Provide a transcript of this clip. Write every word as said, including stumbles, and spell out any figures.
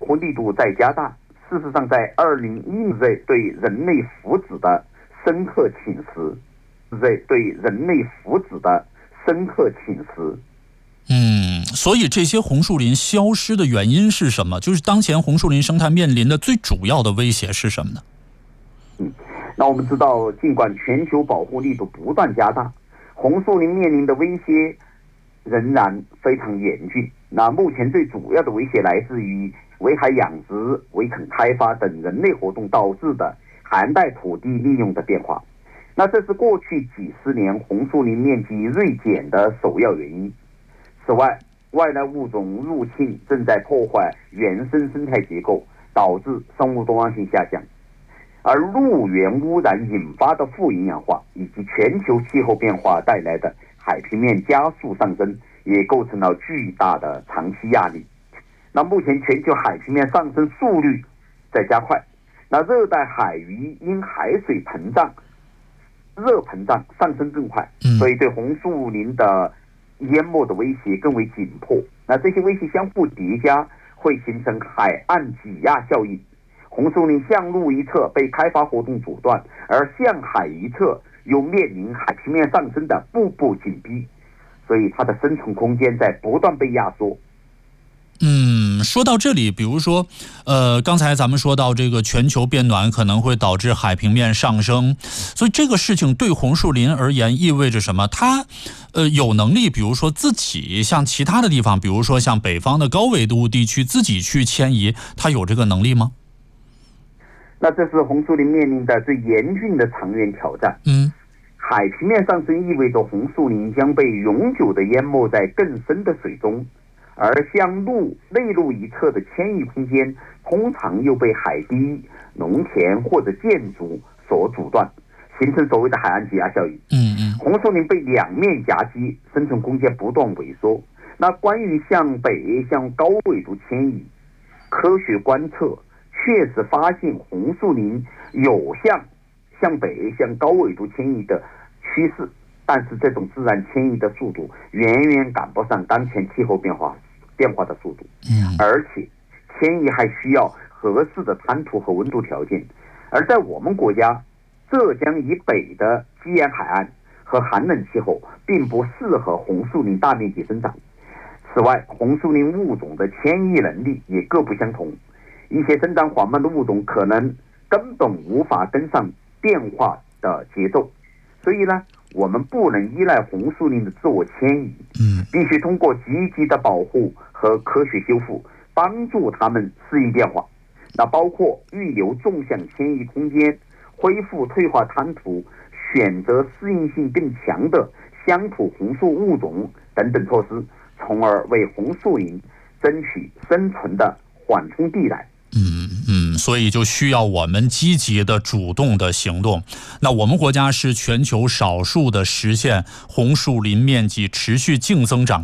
护力度在加大。事实上，在二零一零年对人类福祉的深刻侵蚀，对人类福祉的深刻侵蚀。 嗯，所以这些红树林消失的原因是什么？就是当前红树林生态面临的最主要的威胁是什么呢？ 嗯，那我们知道，尽管全球保护力度不断加大，红树林面临的威胁仍然非常严峻。那目前最主要的威胁来自于围海养殖、围垦开发等人类活动导致的寒带土地利用的变化。那这是过去几十年红树林面积锐减的首要原因。此外，外来物种入侵正在破坏原生生态结构，导致生物多样性下降。而陆源污染引发的富营养化以及全球气候变化带来的海平面加速上升，也构成了巨大的长期压力。那目前全球海平面上升速率在加快，那热带海域因海水膨胀、热膨胀上升更快，所以对红树林的淹没的威胁更为紧迫。那这些威胁相互叠加，会形成海岸挤压效应。红树林向陆一侧被开发活动阻断，而向海一侧又面临海平面上升的步步紧逼，所以它的生存空间在不断被压缩。 嗯，说到这里，比如说，呃，刚才咱们说到这个全球变暖可能会导致海平面上升，所以这个事情对红树林而言意味着什么？它，呃，有能力，比如说自己像其他的地方，比如说像北方的高纬度地区自己去迁移，它有这个能力吗？ 那这是红树林面临的最严峻的长远挑战。 嗯， 海平面上升意味着红树林将被永久的淹没在更深的水中。而向陆内陆一侧的迁移空间通常又被海堤、农田或者建筑所阻断，形成所谓的海岸挤压效应。 嗯嗯， 红树林被两面夹击，生存空间不断萎缩。那关于向北向高纬度迁移，科学观测确实发现红树林有向向北向高纬度迁移的趋势，但是这种自然迁移的速度远远赶不上当前气候变化变化的速度，而且迁移还需要合适的滩涂和温度条件。而在我们国家，浙江以北的基沿海岸和寒冷气候并不适合红树林大面积生长。此外，红树林物种的迁移能力也各不相同，一些生长缓慢的物种可能根本无法跟上变化的节奏。所以呢，我们不能依赖红树林的自我迁移，必须通过积极的保护和科学修复，帮助它们适应变化。那包括预留纵向迁移空间、恢复退化滩涂、选择适应性更强的乡土红树物种等等措施，从而为红树林争取生存的缓冲地带。 嗯嗯，所以就需要我们积极的、主动的行动。那我们国家是全球少数的实现红树林面积持续净增长